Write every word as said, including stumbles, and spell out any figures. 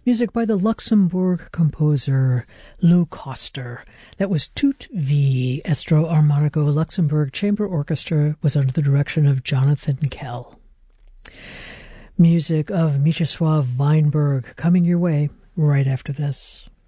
Music by the Luxembourg composer Lou Koster. That was Tout V. Estro Armonico Luxembourg Chamber Orchestra was under the direction of Jonathan Kell. Music of Mieczysław Weinberg coming your way right after this.